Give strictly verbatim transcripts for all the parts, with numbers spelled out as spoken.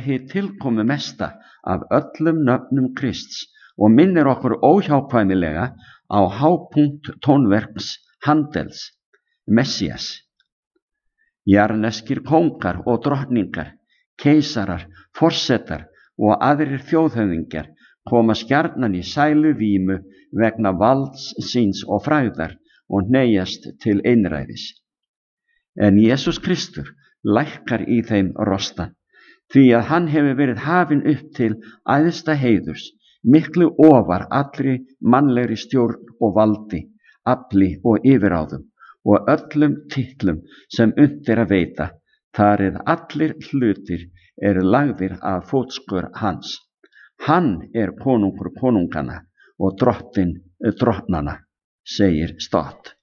hið tilkomu mesta af öllum nöfnum Krists og minnir okkur óhjákvæmilega á hápunkt tónverks Handels, Messías. Jarneskir kóngar og drottningar, keisarar, forsetar og aðrir þjóðhöfðingjar koma skjarnan í sælu vímu vegna valds síns og frægðar og hneigjast til einræðis. En Jesús Kristur lækkar í þeim rosta, því að hann hefur verið hafinn upp til æðsta heiðurs, miklu ofar allri mannlegri stjórn og valdi, afli og yfirráðum og öllum titlum sem unnt er að veita, þar eð allir hlutir eru lagðir að fótskör hans. Hann er konungur konungana og drottin drottnana, segir Stott.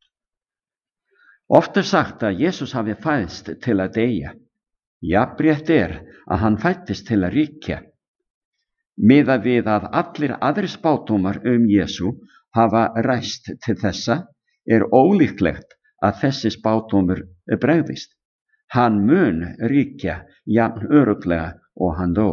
Oft er sagt að Jesús hafi fæðst til að deyja. Jafnrétt er að hann fæddist til að ríkja. Miðað við að allir aðrir spádómar um Jesú hafa ræst til þessa, er ólíklegt að þessi spádómur bregðist. Hann mun ríkja jafn örugglega og hann dó.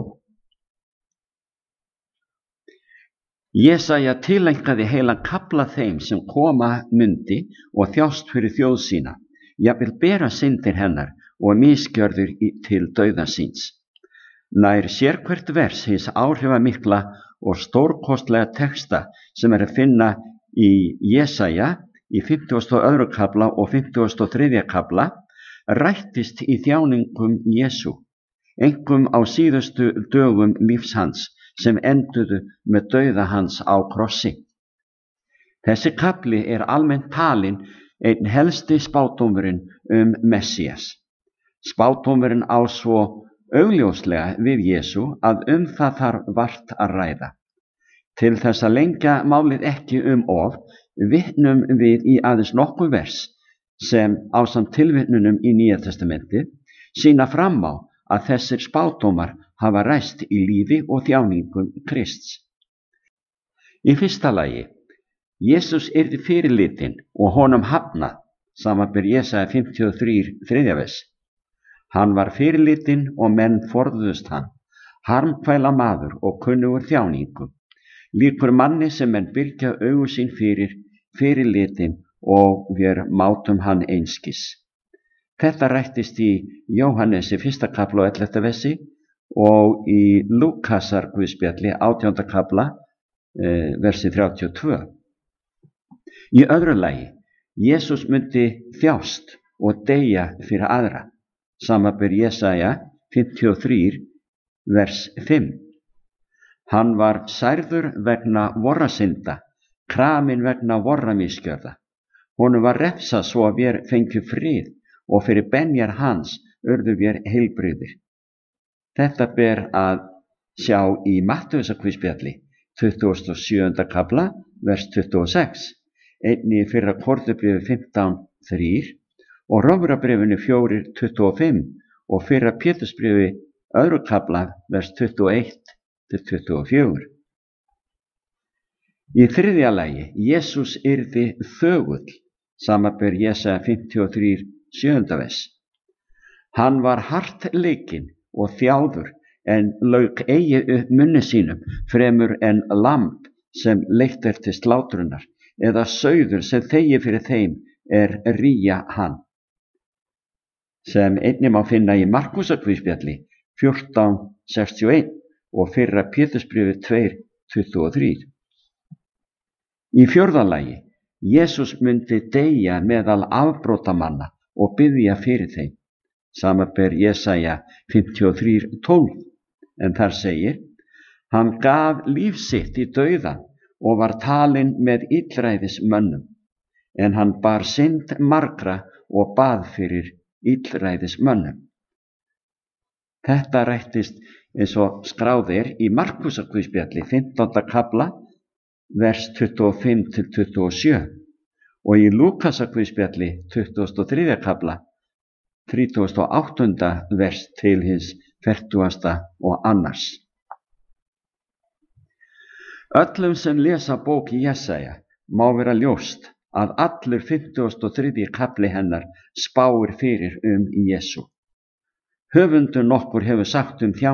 Jesaja tileinkaði heilan kafla þeim sem koma mundi og þjást fyrir þjóð sína, jafnvel bera syndir hennar og misgjörður til dauða síns. Nær sérhvert vers hins áhrifamikla og stórkostlega texta sem er að finna í Jesaja í fimmtugasta og öðrum kafla og fimmtugasta og þriðja kafla rættist í þjáningum Jesú, einkum á síðustu dögum lífs hans sem enduðu með dauða hans á krossi. Þessi kafli er almennt talinn einn helsti spádómurinn um Messías. Spádómurinn á svo augljóslega við Jesú að um það þarf vart að ræða. Til þess að lengja málið ekki um of, vitnum við í aðeins nokkuð vers sem ásamt tilvitnunum í Nýja testamentið sýna fram á að þessir spádómar hafa ræst í lífi og þjáningum Krists. Í fyrsta lagi, Jesús yrði fyrirlitinn og honum hafnað, samanber Jesaja fimmtíu og þrjú, þriðja vers. Hann var fyrirlitinn og menn forðuðust hann, harmkvæla maður og kunnugur þjáningum, líkur manni sem menn byrgja augu sín fyrir, fyrirlitinn og vér mátum hann einskis. Þetta rættist í Jóhannesi fyrsta kafla og ellefta versi og í Lúkasar guðspjalli átjánda kafla eh, versi þrjátíu og tvö. Í öðru lagi, Jesús myndi þjást og deyja fyrir aðra, samanber Jesaja fimmtíu og þrjú vers fimm. Hann var særður vegna vorrasinda, kraminn vegna vorramisgjörða. Honum var refsað svo að vér fengjum frið og fyrir benjar hans urðu vér heilbrigðir. Þetta ber að sjá í Mattheusarguðspjalli tuttugasta og sjöunda kafla, vers tuttugu og sex, einnig í fyrra Korintubréfi fimmtán þrjú og Rómverjabréfinu fjögur tuttugu og fimm og fyrra Pétursbréfi öðru kafla, vers tuttugu og eitt til tuttugu og fjögur. Í þriðja lagi, Jesús yrði þögull, samanber Jesaja fimmtíu og þrjú, sjöunda vers. Hann var hart leikinn og þjáður en lauk eigi upp munni sínum fremur en lamb sem leitt er til slátrunar eða sauður sem þegi fyrir þeim er rýja hann. Sem einnig má finna í Markúsarguðspjalli fjórtán sextíu og eitt og fyrra Pétursbréfi tvö tuttugu og þrjú. Í fjórða lagi, Jesús myndi deyja meðal afbrotamanna og biðja fyrir þeim, samanber Jesaja fimmtíu og þrjú tólf, en þar segir, hann gaf líf sitt í dauðan og var talinn með illræðismönnum, en hann bar synd margra og bað fyrir illræðismönnum. Þetta rættist eins og skráð er í Markúsarguðspjalli fimmtánda kafla, vers tuttugu og fimm til tuttugu og sjö og í Lúkasarguðspjalli tuttugasta og þriðja kafla, þrítugasta og áttunda vers til hins fertugasta og annars. Öllum sem lesa bóki Jesaja má vera ljóst að allur fimmtugasta og þriðji kafli hennar spáir fyrir um Jesú. Höfundur nokkur hefur sagt um þjáninguna